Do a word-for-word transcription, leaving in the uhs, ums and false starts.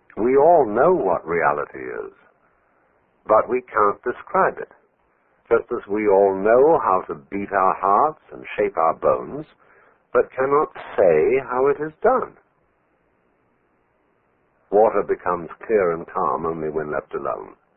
We all know what reality is, but we can't describe it. Just as we all know how to beat our hearts and shape our bones, but cannot say how it is done. Water becomes clear and calm only when left alone.